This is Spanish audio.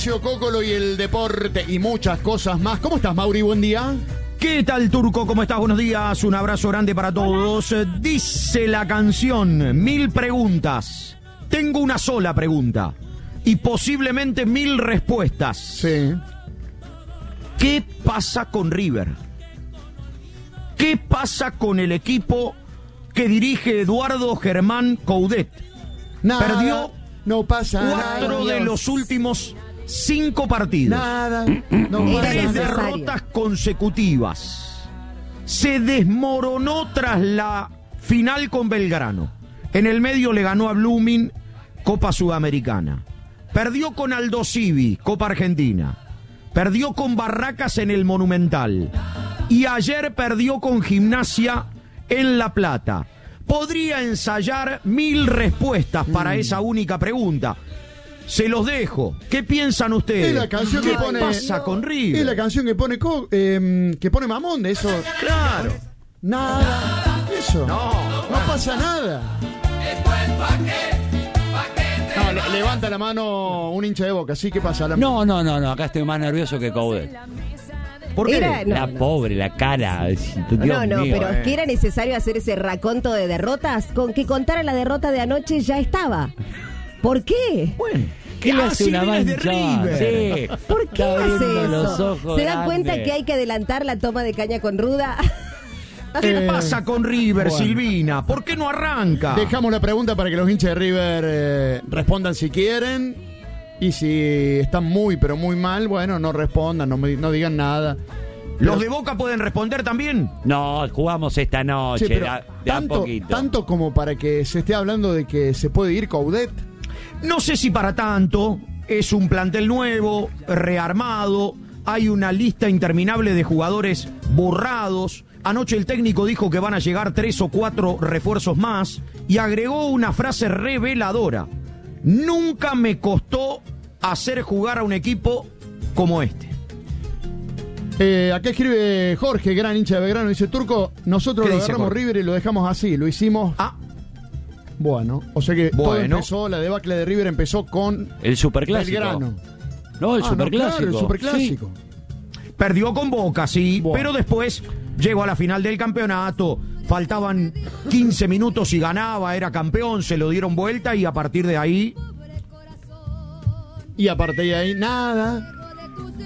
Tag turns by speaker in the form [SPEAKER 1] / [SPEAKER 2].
[SPEAKER 1] Mauricio Cócolo y el deporte y muchas cosas más. ¿Cómo estás, Mauri? Buen día.
[SPEAKER 2] ¿Qué tal, Turco? ¿Cómo estás? Buenos días. Un abrazo grande para todos. Dice la canción, 1000 preguntas. Tengo una sola pregunta y posiblemente 1000 respuestas.
[SPEAKER 1] Sí.
[SPEAKER 2] ¿Qué pasa con River? ¿Qué pasa con el equipo que dirige Eduardo Germán Coudet?
[SPEAKER 1] Nada.
[SPEAKER 2] Perdió
[SPEAKER 1] No pasa nada.
[SPEAKER 2] 4 de los últimos 5 partidos.
[SPEAKER 1] Nada. No pasa
[SPEAKER 2] 3
[SPEAKER 1] nada.
[SPEAKER 2] derrotas consecutivas. Se desmoronó tras la final con Belgrano. En el medio le ganó a Blooming, Copa Sudamericana. Perdió con Aldo Civi, Copa Argentina. Perdió con Barracas en el Monumental. Y ayer perdió con Gimnasia en La Plata. Podría ensayar 1000 respuestas para esa única pregunta. Se los dejo. ¿Qué piensan ustedes?
[SPEAKER 1] Es la canción
[SPEAKER 2] ¿Qué
[SPEAKER 1] que pone.
[SPEAKER 2] pasa con River?
[SPEAKER 1] Es la canción que pone Mamón de eso.
[SPEAKER 2] Claro.
[SPEAKER 1] Nada. Eso.
[SPEAKER 2] No
[SPEAKER 1] pasa nada. No, levanta la mano un hincha de Boca. ¿Sí? ¿Qué pasa?
[SPEAKER 3] No, acá estoy más nervioso que Coudet.
[SPEAKER 2] ¿Por qué?
[SPEAKER 3] La pobre, la cara. Dios mío,
[SPEAKER 4] pero es que era necesario hacer ese raconto de derrotas. Con que contara la derrota de anoche ya estaba. ¿Por qué?
[SPEAKER 2] Bueno,
[SPEAKER 3] ¿qué le hace una
[SPEAKER 2] de
[SPEAKER 3] mancha?
[SPEAKER 2] River.
[SPEAKER 3] Sí.
[SPEAKER 4] ¿Por qué
[SPEAKER 3] Está
[SPEAKER 4] hace
[SPEAKER 3] abriendo los
[SPEAKER 4] eso?
[SPEAKER 3] ojos
[SPEAKER 4] ¿Se dan cuenta
[SPEAKER 3] grandes.
[SPEAKER 4] que hay que adelantar la toma de caña con ruda?
[SPEAKER 2] ¿Qué pasa con River,
[SPEAKER 1] bueno.
[SPEAKER 2] Silvina? ¿Por qué no arranca?
[SPEAKER 1] Dejamos la pregunta para que los hinchas de River respondan si quieren. Y si están muy, pero muy mal, bueno, no respondan, no digan nada.
[SPEAKER 2] ¿Los de Boca pueden responder también?
[SPEAKER 3] No, jugamos esta noche,
[SPEAKER 1] Che, pero
[SPEAKER 3] de a poquito.
[SPEAKER 1] tanto como para que se esté hablando de que se puede ir Coudet.
[SPEAKER 2] No sé si para tanto. Es un plantel nuevo, rearmado. Hay una lista interminable de jugadores borrados. Anoche el técnico dijo que van a llegar 3 o 4 refuerzos más. Y agregó una frase reveladora. Nunca me costó hacer jugar a un equipo como este.
[SPEAKER 1] Acá escribe Jorge, gran hincha de Belgrano, dice: Turco, nosotros
[SPEAKER 2] ¿Qué
[SPEAKER 1] lo
[SPEAKER 2] dice
[SPEAKER 1] agarramos
[SPEAKER 2] Jorge?
[SPEAKER 1] River y lo dejamos así, lo hicimos. Bueno, o sea que todo empezó, la debacle de River empezó con
[SPEAKER 3] El Superclásico.
[SPEAKER 1] Belgrano.
[SPEAKER 3] No, el Superclásico.
[SPEAKER 1] Claro, el Superclásico.
[SPEAKER 2] Perdió con Boca, sí,
[SPEAKER 1] Bueno.
[SPEAKER 2] pero después llegó a la final del campeonato. Faltaban 15 minutos y ganaba, era campeón, se lo dieron vuelta y a partir de ahí...
[SPEAKER 1] Y aparte de ahí, nada.